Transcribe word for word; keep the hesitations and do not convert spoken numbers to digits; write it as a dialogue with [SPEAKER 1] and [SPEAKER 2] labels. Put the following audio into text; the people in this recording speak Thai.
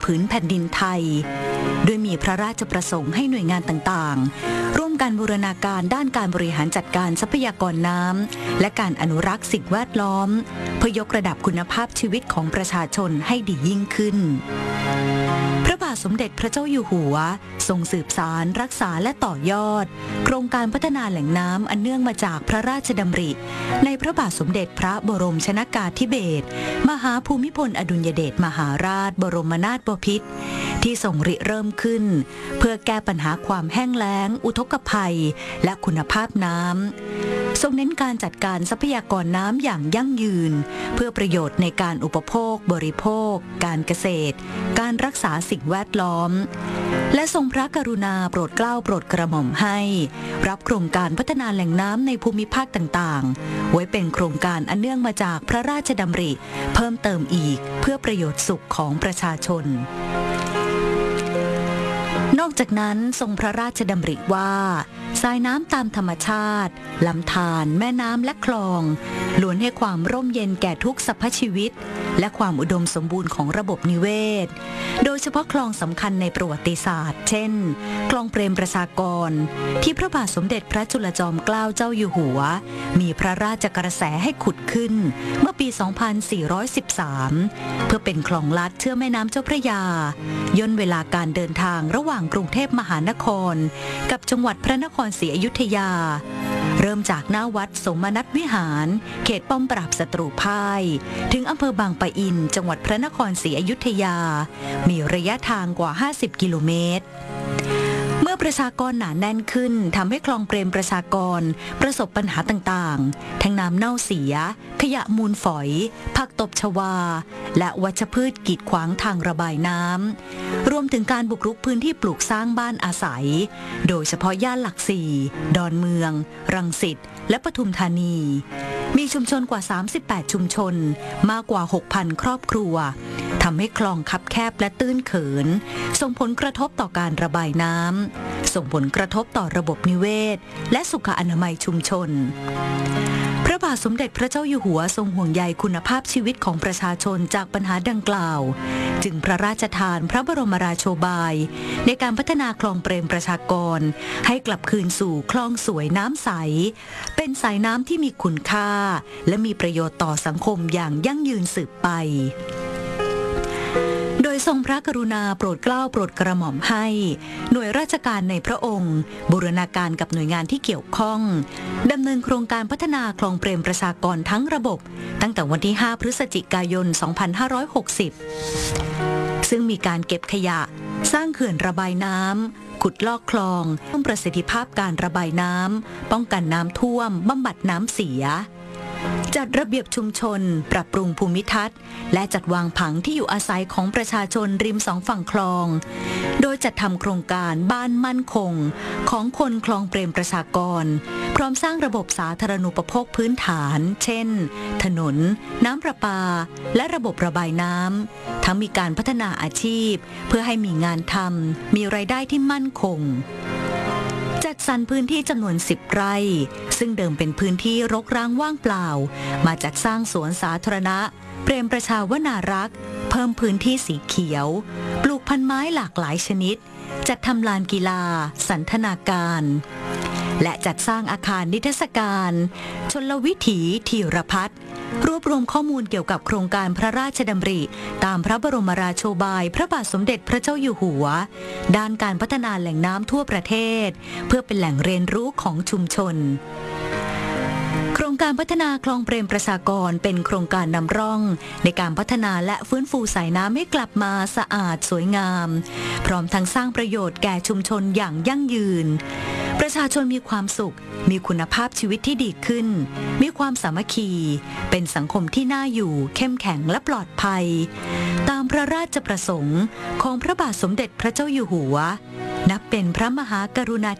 [SPEAKER 1] ผืนแผ่นดินไทยโดยมีพระราชประสงค์ให้หน่วยงานต่างๆร่วมกันบูรณาการด้านการบริหารจัดการทรัพยากรน้ำและการอนุรักษ์สิ่งแวดล้อมเพื่อยกระดับคุณภาพชีวิตของประชาชนให้ดียิ่งขึ้นพระบาทสมเด็จพระเจ้าอยู่หัวทรงสืบสานรักษาและต่อยอดโครงการพัฒนาแหล่งน้ำอันเนื่องมาจากพระราชดำริในพระบาทสมเด็จพระบรมชนกาธิเบศรมหาภูมิพลอดุลยเดชมหาราชบรมนาถบพิตรที่ทรงริเริ่มขึ้นเพื่อแก้ปัญหาความแห้งแล้งอุทกภัยและคุณภาพน้ำทรงเน้นการจัดการทรัพยากรน้ำอย่างยั่งยืนเพื่อประโยชน์ในการอุปโภคบริโภคการเกษตรการรักษาสิ่งแวดล้อมและทรงพระกรุณาโปรดเกล้าโปรดกระหม่อมให้รับโครงการพัฒนาแหล่งน้ำในภูมิภาคต่างๆไว้เป็นโครงการอันเนื่องมาจากพระราชดำริเพิ่มเติมอีกเพื่อประโยชน์สุขของประชาชนนอกจากนั้นทรงพระราชดำริว่าสายน้ำตามธรรมชาติลำธารแม่น้ำและคลองล้วนให้ความร่มเย็นแก่ทุกสรรพชีวิตและความอุดมสมบูรณ์ของระบบนิเวศโดยเฉพาะคลองสำคัญในประวัติศาสตร์เช่นคลองเปรมประชากรที่พระบาทสมเด็จพระจุลจอมเกล้าเจ้าอยู่หัวมีพระราชกระแสให้ขุดขึ้นเมื่อปี สองพันสี่ร้อยสิบสาม เพื่อเป็นคลองลัดเชื่อมแม่น้ำเจ้าพระยาย่นเวลาการเดินทางระหว่างกรุงเทพมหานครกับจังหวัดพระนครศรีอยุธยาเริ่มจากหน้าวัดสมนัตวิหารเขตป้อมปราบศัตรูพ่ายถึงอำเภอบางปะอินจังหวัดพระนครศรีอยุธยามีระยะทางกว่าห้าสิบกิโลเมตรเมื่อประชากรหนาแน่นขึ้นทำให้คลองเปรมประชากรประสบปัญหาต่างๆทั้งน้ำเน่าเสียขยะมูลฝอยผักตบชวาและวัชพืชกีดขวางทางระบายน้ำรวมถึงการบุกรุกพื้นที่ปลูกสร้างบ้านอาศัยโดยเฉพาะย่านหลักสี่ดอนเมืองรังสิตและปทุมธานีมีชุมชนกว่าสามสิบแปดชุมชนมากกว่า หกพัน ครอบครัวทำให้คลองคับแคบและตื้นเขินส่งผลกระทบต่อการระบายน้ำส่งผลกระทบต่อระบบนิเวศและสุขอนามัยชุมชนพระบาทสมเด็จพระเจ้าอยู่หัวทรงห่วงใยคุณภาพชีวิตของประชาชนจากปัญหาดังกล่าวจึงพระราชทานพระบรมราโชบายในการพัฒนาคลองเปรมประชากรให้กลับคืนสู่คลองสวยน้ำใสเป็นสายน้ำที่มีคุณค่าและมีประโยชน์ต่อสังคมอย่างยั่งยืนสืบไปโดยทรงพระกรุณาโปรดเกล้าโปรดกระหม่อมให้หน่วยราชการในพระองค์บูรณาการกับหน่วยงานที่เกี่ยวข้องดำเนินโครงการพัฒนาคลองเปรมประชากรทั้งระบบตั้งแต่วันที่ห้าพฤศจิกายนสองพันห้าร้อยหกสิบซึ่งมีการเก็บขยะสร้างเขื่อนระบายน้ำขุดลอกคลองเพิ่มประสิทธิภาพการระบายน้ำป้องกันน้ำท่วมบำบัดน้ำเสียจัดระเบียบชุมชนปรับปรุงภูมิทัศน์และจัดวางผังที่อยู่อาศัยของประชาชนริมสองฝั่งคลองโดยจัดทำโครงการบ้านมั่นคงของคนคลองเปรมประชากรพร้อมสร้างระบบสาธารณูปโภคพื้นฐานเช่นถนนน้ำประปาและระบบระบายน้ำทั้งมีการพัฒนาอาชีพเพื่อให้มีงานทำมีรายได้ที่มั่นคงจัดสรรพื้นที่จำนวนสิบไร่ซึ่งเดิมเป็นพื้นที่รกร้างว่างเปล่ามาจัดสร้างสวนสาธารณะเปรมประชาวนารักษ์เพิ่มพื้นที่สีเขียวปลูกพันไม้หลากหลายชนิดจัดทำลานกีฬาสันทนาการและจัดสร้างอาคารนิทรรศการชลวิถีธีรพัฒน์รวบรวมข้อมูลเกี่ยวกับโครงการพระราชดำริตามพระบรมราโชบายพระบาทสมเด็จพระเจ้าอยู่หัวด้านการพัฒนาแหล่งน้ำทั่วประเทศเพื่อเป็นแหล่งเรียนรู้ของชุมชนโครงการพัฒนาคลองเปรมประชากรเป็นโครงการนำร่องในการพัฒนาและฟื้นฟูสายน้ำให้กลับมาสะอาดสวยงามพร้อมทั้งสร้างประโยชน์แก่ชุมชนอย่างยั่งยืนประชาชนมีความสุขมีคุณภาพชีวิตที่ดีขึ้นมีความสามัคคีเป็นสังคมที่น่าอยู่เข้มแข็งและปลอดภัยตามพระราชประสงค์ของพระบาทสมเด็จพระเจ้าอยู่หัวนับเป็นพระมหากรุณา